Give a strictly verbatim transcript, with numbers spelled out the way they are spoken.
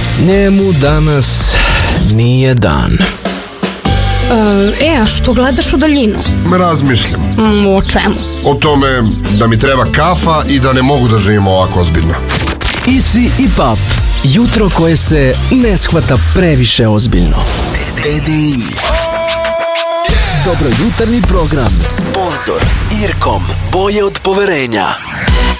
Njemu danas nije dan. E, a što gledaš u daljinu? Razmišljam. Mm, o čemu? O tome da mi treba kafa i da ne mogu da živim ovako ozbiljno. Easy i Pap. Jutro koje se ne shvata previše ozbiljno. Dedi. Dobrojutarnji program. Sponzor Irkom. Boje od poverenja.